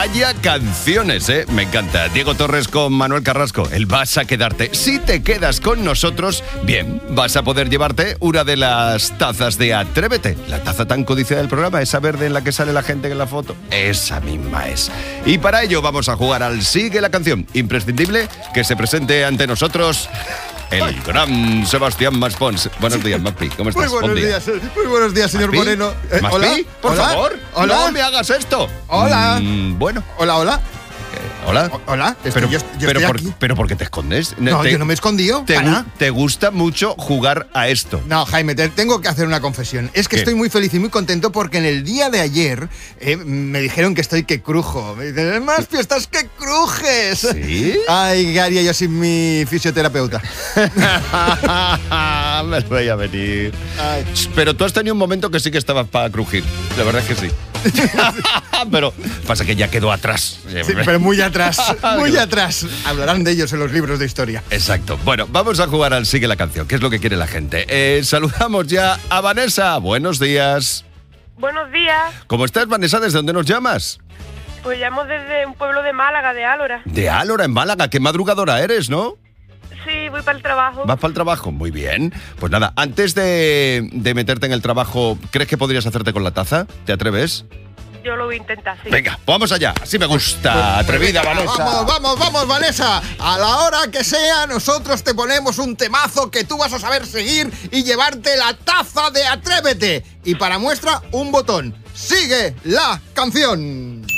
Vaya canciones, ¿eh? Me encanta. Diego Torres con Manuel Carrasco. El Vas a quedarte. Si te quedas con nosotros, bien, vas a poder llevarte una de las tazas de Atrévete. La taza tan codiciada del programa, esa verde en la que sale la gente en la foto. Esa misma es. Y para ello vamos a jugar al Sigue la canción. Imprescindible que se presente ante nosotros el gran Sebastián Maspons. Buenos días, Maspi. ¿Cómo estás? Muy buenos días, señor ¿Maspi? Moreno. ¿Maspi? ¿Hola? Por ¿Hola? favor, ¿Hola? no me hagas esto. Hola. Bueno. Hola. Hola. Hola. Pero, Yo estoy aquí. pero ¿por qué te escondes? No, yo no me he escondido. ¿Te gusta mucho jugar a esto? No, Jaime, tengo que hacer una confesión. Es que ¿Qué? estoy muy feliz y muy contento porque en el día de ayer me dijeron que estoy que crujo. Me dicen, Maspi, estás que crujes. ¿Sí? Ay, ¿qué haría yo sin mi fisioterapeuta? Me lo voy a venir. Ay. Pero tú has tenido un momento que sí que estabas para crujir. La verdad es que sí. Pero pasa que ya quedó atrás. Sí, pero muy atrás, muy atrás. Hablarán de ellos en los libros de historia. Exacto. Bueno, vamos a jugar al Sigue la canción, que es lo que quiere la gente. Saludamos ya a Vanessa. Buenos días. Buenos días. ¿Cómo estás, Vanessa? ¿Desde dónde nos llamas? Pues llamo desde un pueblo de Málaga, de Álora. De Álora, en Málaga. Qué madrugadora eres, ¿no? Sí, voy para el trabajo. ¿Vas para el trabajo? Muy bien. Pues nada, antes de meterte en el trabajo, ¿crees que podrías hacerte con la taza? ¿Te atreves? Yo lo voy a intentar, sí. Venga, vamos allá. Así me gusta. Atrevida, Vanessa. Vamos, Vanessa. A la hora que sea, nosotros te ponemos un temazo que tú vas a saber seguir y llevarte la taza de Atrévete. Y para muestra, un botón. Sigue la canción.